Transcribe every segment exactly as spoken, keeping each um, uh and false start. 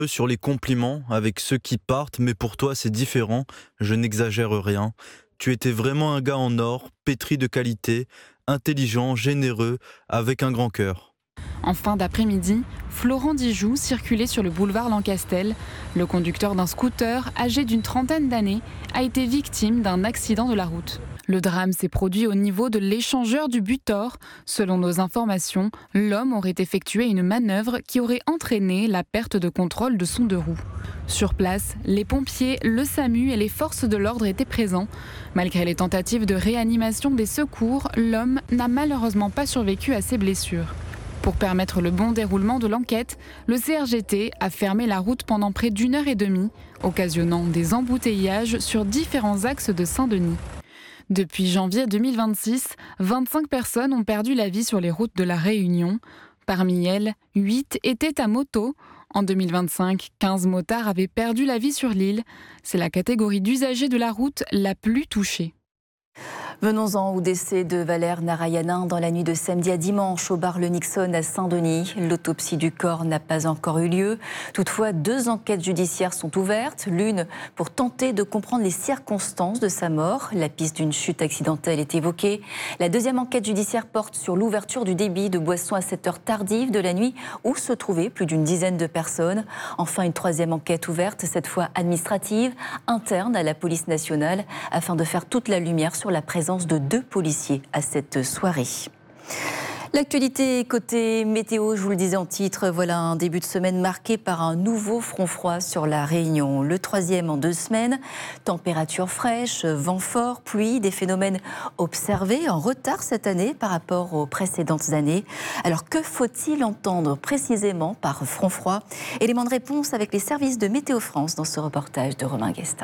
Sur les compliments avec ceux qui partent, mais pour toi c'est différent, je n'exagère rien. Tu étais vraiment un gars en or, pétri de qualité, intelligent, généreux, avec un grand cœur. En fin d'après-midi, Florent Dijoux circulait sur le boulevard Lancastel. Le conducteur d'un scooter, âgé d'une trentaine d'années, a été victime d'un accident de la route. Le drame s'est produit au niveau de l'échangeur du Butor. Selon nos informations, l'homme aurait effectué une manœuvre qui aurait entraîné la perte de contrôle de son deux roues. Sur place, les pompiers, le SAMU et les forces de l'ordre étaient présents. Malgré les tentatives de réanimation des secours, l'homme n'a malheureusement pas survécu à ses blessures. Pour permettre le bon déroulement de l'enquête, le C R G T a fermé la route pendant près d'une heure et demie, occasionnant des embouteillages sur différents axes de Saint-Denis. Depuis janvier deux mille vingt-six, vingt-cinq personnes ont perdu la vie sur les routes de la Réunion. Parmi elles, huit étaient à moto. En deux mille vingt-cinq, quinze motards avaient perdu la vie sur l'île. C'est la catégorie d'usagers de la route la plus touchée. Venons-en au décès de Valère Narayanan dans la nuit de samedi à dimanche au bar Le Nixon à Saint-Denis. L'autopsie du corps n'a pas encore eu lieu. Toutefois, deux enquêtes judiciaires sont ouvertes. L'une pour tenter de comprendre les circonstances de sa mort. La piste d'une chute accidentelle est évoquée. La deuxième enquête judiciaire porte sur l'ouverture du débit de boissons à cette heure tardive de la nuit où se trouvaient plus d'une dizaine de personnes. Enfin, une troisième enquête ouverte, cette fois administrative, interne à la police nationale, afin de faire toute la lumière sur la présence de deux policiers à cette soirée. L'actualité côté météo, je vous le disais en titre, voilà un début de semaine marqué par un nouveau front froid sur la Réunion. Le troisième en deux semaines, température fraîche, vent fort, pluie, des phénomènes observés en retard cette année par rapport aux précédentes années. Alors que faut-il entendre précisément par front froid? Élément de réponse avec les services de Météo France dans ce reportage de Romain Guestin.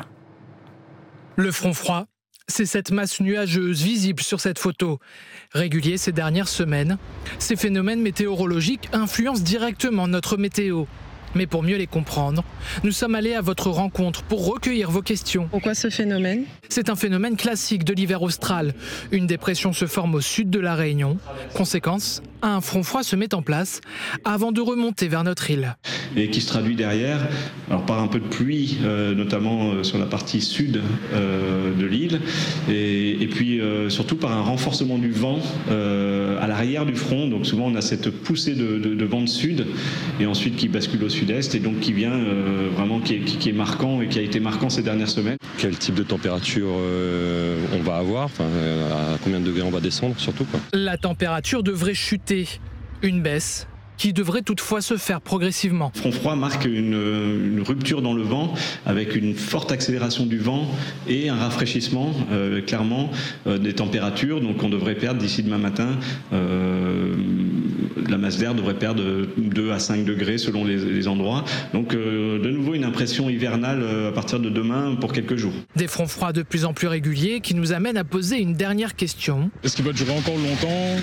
Le front froid, c'est cette masse nuageuse visible sur cette photo. Régulier ces dernières semaines, ces phénomènes météorologiques influencent directement notre météo. Mais pour mieux les comprendre, nous sommes allés à votre rencontre pour recueillir vos questions. Pourquoi ce phénomène? C'est un phénomène classique de l'hiver austral. Une dépression se forme au sud de la Réunion. Conséquence, un front froid se met en place avant de remonter vers notre île. Et qui se traduit derrière alors par un peu de pluie, euh, notamment euh, sur la partie sud euh, de l'île, et, et puis euh, surtout par un renforcement du vent euh, à l'arrière du front. Donc souvent on a cette poussée de, de, de vent de sud, et ensuite qui bascule au sud-est, et donc qui vient euh, vraiment, qui est, qui est marquant et qui a été marquant ces dernières semaines. Quel type de température euh, on va avoir, enfin, à combien de degrés on va descendre surtout, quoi. La température devrait chuter, une baisse qui devrait toutefois se faire progressivement. Front froid marque une, une rupture dans le vent avec une forte accélération du vent et un rafraîchissement euh, clairement euh, des températures. Donc on devrait perdre d'ici demain matin, euh, la masse d'air devrait perdre deux à cinq degrés selon les, les endroits. Donc euh, de nouveau une impression hivernale euh, à partir de demain pour quelques jours. Des fronts froids de plus en plus réguliers qui nous amènent à poser une dernière question. Est-ce qu'il va durer encore longtemps?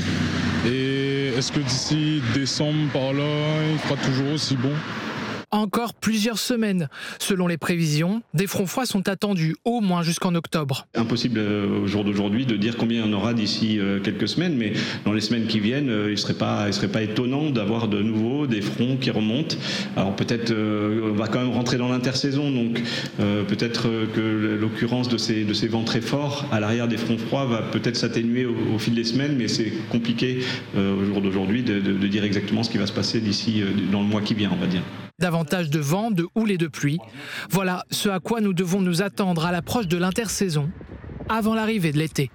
Et est-ce que d'ici décembre par là, il fera toujours aussi bon? Encore plusieurs semaines. Selon les prévisions, des fronts froids sont attendus au moins jusqu'en octobre. Impossible euh, au jour d'aujourd'hui de dire combien il y en aura d'ici euh, quelques semaines, mais dans les semaines qui viennent, euh, il ne serait pas, il serait pas étonnant d'avoir de nouveau des fronts qui remontent. Alors peut-être euh, on va quand même rentrer dans l'intersaison, donc euh, peut-être que l'occurrence de ces, de ces vents très forts à l'arrière des fronts froids va peut-être s'atténuer au, au fil des semaines, mais c'est compliqué euh, au jour d'aujourd'hui de, de, de dire exactement ce qui va se passer d'ici euh, dans le mois qui vient, on va dire. Davantage de vent, de houle et de pluie. Voilà ce à quoi nous devons nous attendre à l'approche de l'intersaison, avant l'arrivée de l'été.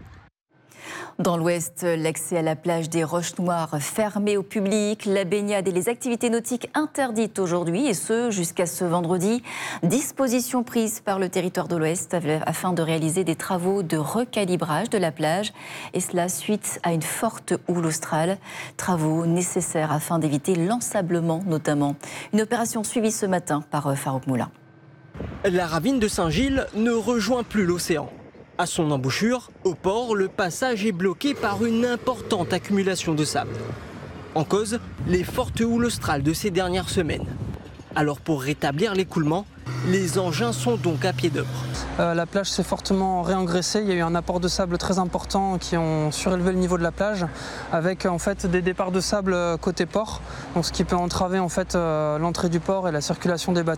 Dans l'Ouest, l'accès à la plage des Roches Noires fermé au public, la baignade et les activités nautiques interdites aujourd'hui, et ce jusqu'à ce vendredi. Dispositions prises par le territoire de l'Ouest afin de réaliser des travaux de recalibrage de la plage, et cela suite à une forte houle australe. Travaux nécessaires afin d'éviter l'ensablement notamment. Une opération suivie ce matin par Farouk Moulin. La ravine de Saint-Gilles ne rejoint plus l'océan. À son embouchure, au port, le passage est bloqué par une importante accumulation de sable. En cause, les fortes houles australes de ces dernières semaines. Alors pour rétablir l'écoulement, les engins sont donc à pied d'œuvre. Euh, la plage s'est fortement réengraissée, il y a eu un apport de sable très important qui ont surélevé le niveau de la plage avec en fait des départs de sable côté port, donc ce qui peut entraver en fait euh, l'entrée du port et la circulation des bateaux.